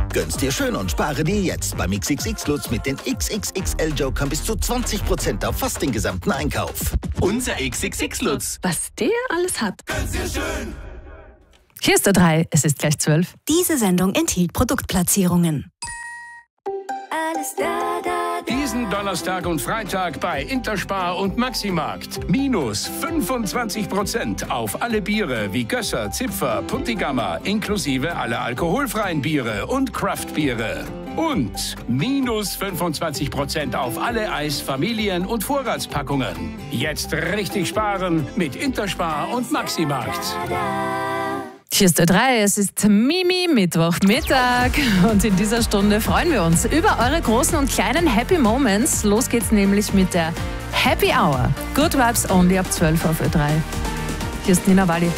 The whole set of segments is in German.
Gönn's dir schön und spare dir jetzt beim XXX-Lutz mit den XXXL-Jokern bis zu 20% auf fast den gesamten Einkauf. Unser XXX-Lutz. Was der alles hat. Gönn's dir schön. Hier ist der 3, es ist gleich 12. Diese Sendung enthielt Produktplatzierungen. Alles da, da, da. Diesen Donnerstag und Freitag bei Interspar und Maximarkt. Minus 25% auf alle Biere wie Gösser, Zipfer, Puntigammer, inklusive alle alkoholfreien Biere und Craftbiere. Und minus 25% auf alle Eis-, Familien- und Vorratspackungen. Jetzt richtig sparen mit Interspar und Maximarkt. Hier ist der 3, es ist Mittwochmittag und in dieser Stunde freuen wir uns über eure großen und kleinen Happy Moments. Los geht's nämlich mit der Happy Hour. Good Vibes Only ab 12 auf Ö3. Hier ist Nina Walli.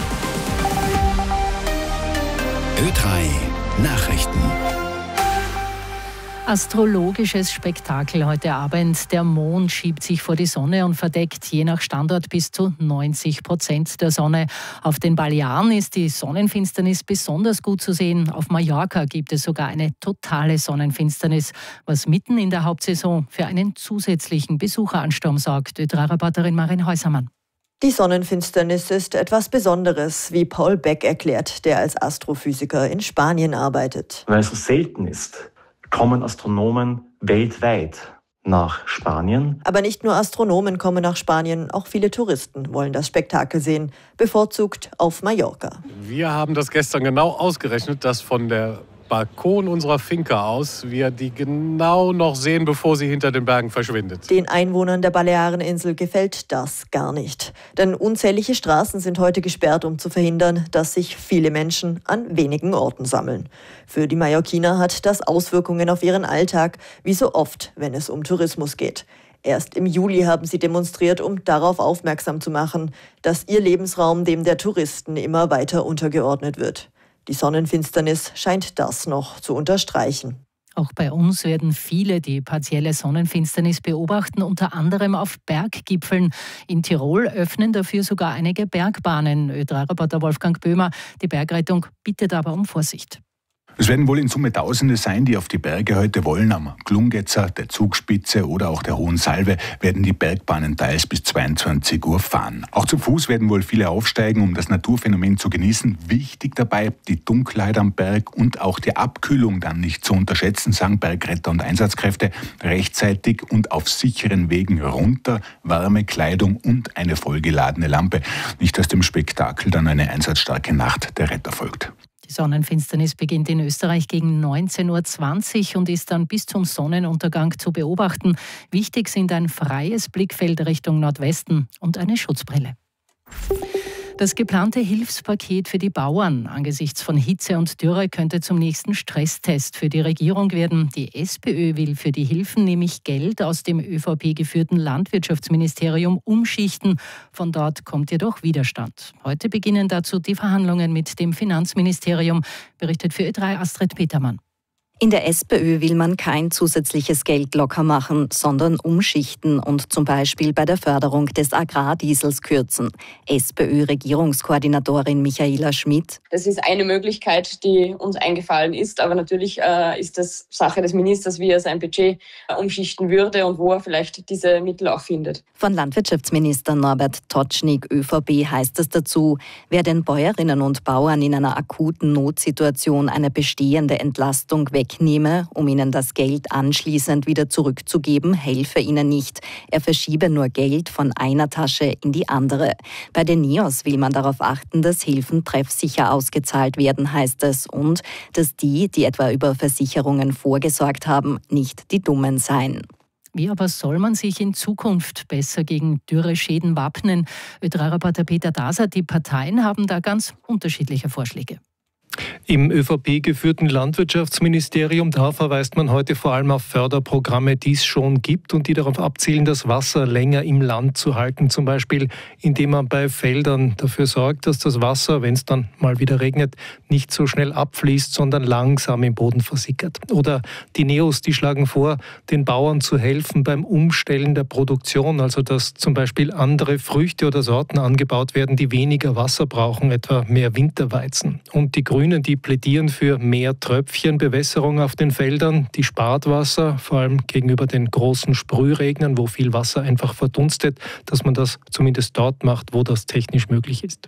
Ö3 Nachrichten. Astrologisches Spektakel heute Abend. Der Mond schiebt sich vor die Sonne und verdeckt je nach Standort bis zu 90% der Sonne. Auf den Balearen ist die Sonnenfinsternis besonders gut zu sehen. Auf Mallorca gibt es sogar eine totale Sonnenfinsternis, was mitten in der Hauptsaison für einen zusätzlichen Besucheransturm sorgt. Ö3-Reporterin Marin Häusermann. Die Sonnenfinsternis ist etwas Besonderes, wie Paul Beck erklärt, der als Astrophysiker in Spanien arbeitet. Weil es so selten ist, kommen Astronomen weltweit nach Spanien. Aber nicht nur Astronomen kommen nach Spanien, auch viele Touristen wollen das Spektakel sehen, bevorzugt auf Mallorca. Wir haben das gestern genau ausgerechnet, dass von der Balkon unserer Finca aus wir die genau noch sehen, bevor sie hinter den Bergen verschwindet. Den Einwohnern der Baleareninsel gefällt das gar nicht. Denn unzählige Straßen sind heute gesperrt, um zu verhindern, dass sich viele Menschen an wenigen Orten sammeln. Für die Mallorquiner hat das Auswirkungen auf ihren Alltag, wie so oft, wenn es um Tourismus geht. Erst im Juli haben sie demonstriert, um darauf aufmerksam zu machen, dass ihr Lebensraum dem der Touristen immer weiter untergeordnet wird. Die Sonnenfinsternis scheint das noch zu unterstreichen. Auch bei uns werden viele die partielle Sonnenfinsternis beobachten, unter anderem auf Berggipfeln. In Tirol öffnen dafür sogar einige Bergbahnen. Ö3-Reporter Wolfgang Böhmer, die Bergrettung bittet aber um Vorsicht. Es werden wohl in Summe Tausende sein, die auf die Berge heute wollen. Am Glungetzer, der Zugspitze oder auch der Hohen Salve werden die Bergbahnen teils bis 22 Uhr fahren. Auch zu Fuß werden wohl viele aufsteigen, um das Naturphänomen zu genießen. Wichtig dabei, die Dunkelheit am Berg und auch die Abkühlung dann nicht zu unterschätzen, sagen Bergretter und Einsatzkräfte. Rechtzeitig und auf sicheren Wegen runter, warme Kleidung und eine vollgeladene Lampe. Nicht, dass dem Spektakel dann eine einsatzstarke Nacht der Retter folgt. Die Sonnenfinsternis beginnt in Österreich gegen 19.20 Uhr und ist dann bis zum Sonnenuntergang zu beobachten. Wichtig sind ein freies Blickfeld Richtung Nordwesten und eine Schutzbrille. Das geplante Hilfspaket für die Bauern angesichts von Hitze und Dürre könnte zum nächsten Stresstest für die Regierung werden. Die SPÖ will für die Hilfen nämlich Geld aus dem ÖVP-geführten Landwirtschaftsministerium umschichten. Von dort kommt jedoch Widerstand. Heute beginnen dazu die Verhandlungen mit dem Finanzministerium, berichtet für Ö3 Astrid Petermann. In der SPÖ will man kein zusätzliches Geld locker machen, sondern umschichten und zum Beispiel bei der Förderung des Agrardiesels kürzen. SPÖ-Regierungskoordinatorin Michaela Schmidt. Das ist eine Möglichkeit, die uns eingefallen ist, aber natürlich ist das Sache des Ministers, wie er sein Budget umschichten würde und wo er vielleicht diese Mittel auch findet. Von Landwirtschaftsminister Norbert Totschnig, ÖVP, heißt es dazu, wer den Bäuerinnen und Bauern in einer akuten Notsituation eine bestehende Entlastung wegnehme, um ihnen das Geld anschließend wieder zurückzugeben, helfe ihnen nicht. Er verschiebe nur Geld von einer Tasche in die andere. Bei den NEOS will man darauf achten, dass Hilfen treffsicher ausgezahlt werden, heißt es, und dass die etwa über Versicherungen vorgesorgt haben, nicht die Dummen seien. Wie aber soll man sich in Zukunft besser gegen Dürreschäden wappnen? Ö3-Reporter Peter Daser, die Parteien haben da ganz unterschiedliche Vorschläge. Im ÖVP-geführten Landwirtschaftsministerium, da verweist man heute vor allem auf Förderprogramme, die es schon gibt und die darauf abzielen, das Wasser länger im Land zu halten. Zum Beispiel, indem man bei Feldern dafür sorgt, dass das Wasser, wenn es dann mal wieder regnet, nicht so schnell abfließt, sondern langsam im Boden versickert. Oder die NEOS, die schlagen vor, den Bauern zu helfen beim Umstellen der Produktion, also dass zum Beispiel andere Früchte oder Sorten angebaut werden, die weniger Wasser brauchen, etwa mehr Winterweizen. Und die Grünen Grünen, die plädieren für mehr Tröpfchenbewässerung auf den Feldern. Die spart Wasser, vor allem gegenüber den großen Sprühregnern, wo viel Wasser einfach verdunstet, dass man das zumindest dort macht, wo das technisch möglich ist.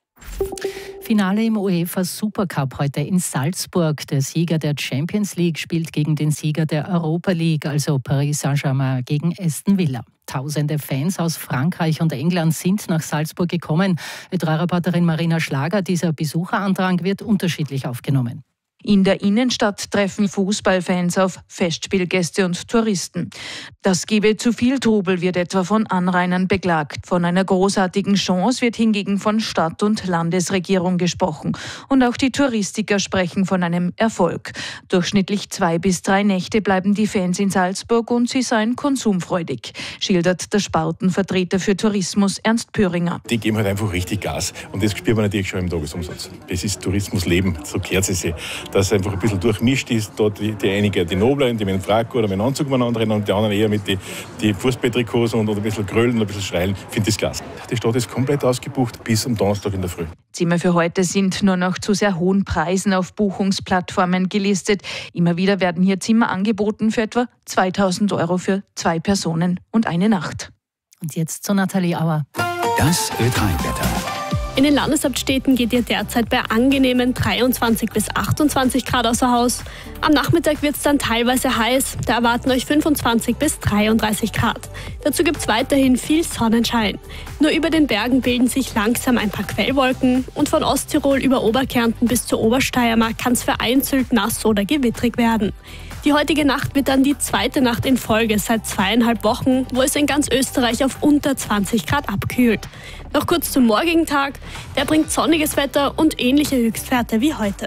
Finale im UEFA Supercup heute in Salzburg. Der Sieger der Champions League spielt gegen den Sieger der Europa League, also Paris Saint-Germain gegen Aston Villa. Tausende Fans aus Frankreich und England sind nach Salzburg gekommen. Reporterin Marina Schlager, dieser Besucherandrang wird unterschiedlich aufgenommen. In der Innenstadt treffen Fußballfans auf Festspielgäste und Touristen. Das gebe zu viel Trubel, wird etwa von Anrainern beklagt. Von einer großartigen Chance wird hingegen von Stadt- und Landesregierung gesprochen. Und auch die Touristiker sprechen von einem Erfolg. Durchschnittlich 2 bis 3 Nächte bleiben die Fans in Salzburg und sie seien konsumfreudig, schildert der Spartenvertreter für Tourismus Ernst Pöhringer. Die geben halt einfach richtig Gas und das spürt man natürlich schon im Tagesumsatz. Das ist Tourismusleben, so gehört es sich. Dass es einfach ein bisschen durchmischt ist, dort die einige, die Nobler, die mit dem Frack oder mit dem Anzug miteinander rennen und die anderen eher mit die Fußballtrikots und ein bisschen grölen und ein bisschen schreien. Ich finde das klasse. Die Stadt ist komplett ausgebucht bis am Donnerstag in der Früh. Zimmer für heute sind nur noch zu sehr hohen Preisen auf Buchungsplattformen gelistet. Immer wieder werden hier Zimmer angeboten für etwa 2.000 € für 2 Personen und eine Nacht. Und jetzt zu Nathalie Auer. Das Ö3-Wetter. In den Landeshauptstädten geht ihr derzeit bei angenehmen 23 bis 28 Grad außer Haus. Am Nachmittag wird es dann teilweise heiß. Da erwarten euch 25 bis 33 Grad. Dazu gibt es weiterhin viel Sonnenschein. Nur über den Bergen bilden sich langsam ein paar Quellwolken. Und von Osttirol über Oberkärnten bis zur Obersteiermark kann es vereinzelt nass oder gewittrig werden. Die heutige Nacht wird dann die zweite Nacht in Folge seit 2,5 Wochen, wo es in ganz Österreich auf unter 20 Grad abkühlt. Noch kurz zum morgigen Tag. Der bringt sonniges Wetter und ähnliche Höchstwerte wie heute.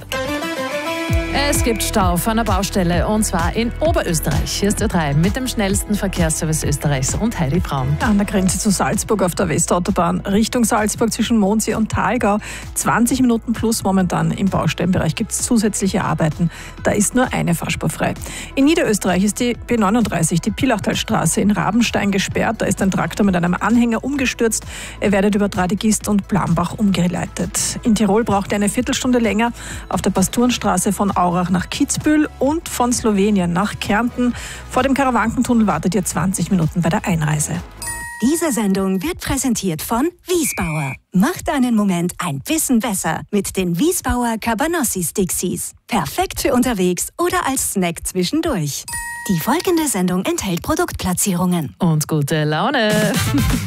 Es gibt Stau auf einer Baustelle und zwar in Oberösterreich. Hier ist der 3 mit dem schnellsten Verkehrsservice Österreichs und Heidi Braun. An der Grenze zu Salzburg auf der Westautobahn Richtung Salzburg zwischen Mondsee und Thalgau. 20 Minuten plus momentan im Baustellenbereich gibt es zusätzliche Arbeiten. Da ist nur eine Fahrspur frei. In Niederösterreich ist die B39, die Pilachtalstraße in Rabenstein gesperrt. Da ist ein Traktor mit einem Anhänger umgestürzt. Er wird über Dradigist und Blambach umgeleitet. In Tirol braucht er eine Viertelstunde länger auf der Pasturenstraße von Aurach nach Kitzbühel und von Slowenien nach Kärnten. Vor dem Karawankentunnel wartet ihr 20 Minuten bei der Einreise. Diese Sendung wird präsentiert von Wiesbauer. Macht deinen Moment ein bisschen besser mit den Wiesbauer Cabanossi Stixies. Perfekt für unterwegs oder als Snack zwischendurch. Die folgende Sendung enthält Produktplatzierungen. Und gute Laune.